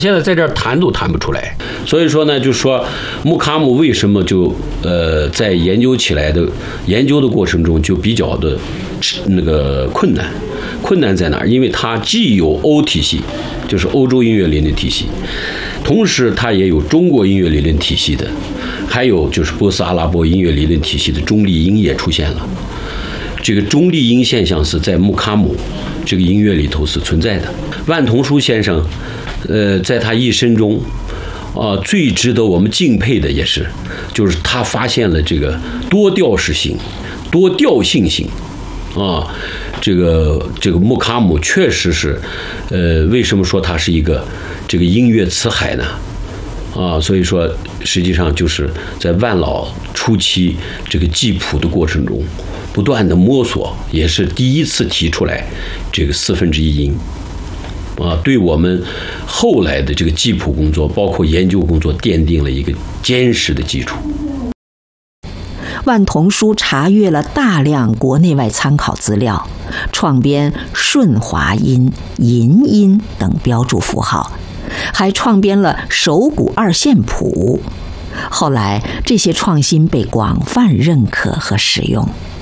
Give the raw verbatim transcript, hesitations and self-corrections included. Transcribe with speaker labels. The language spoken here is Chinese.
Speaker 1: 现在在这儿谈都谈不出来。所以说呢，就说穆卡姆为什么就呃在研究起来的研究的过程中就比较的那个困难。困难在哪儿？因为它既有欧体系，就是欧洲音乐理论体系，同时它也有中国音乐理论体系的，还有就是波斯阿拉伯音乐理论体系的中立音也出现了。这个中立音现象是在穆卡姆这个音乐里头是存在的。万童书先生，呃，在他一生中，啊、呃，最值得我们敬佩的也是，就是他发现了这个多调式性、多调性性，啊。这个这个穆卡姆确实是，呃，为什么说它是一个这个音乐词海呢？啊，所以说实际上就是在万老初期这个记谱的过程中，不断的摸索，也是第一次提出来这个四分之一音，啊，对我们后来的这个记谱工作，包括研究工作，奠定了一个坚实的基础。
Speaker 2: 万童书查阅了大量国内外参考资料，创编顺滑音、吟音等标注符号，还创编了手鼓二线谱。后来，这些创新被广泛认可和使用。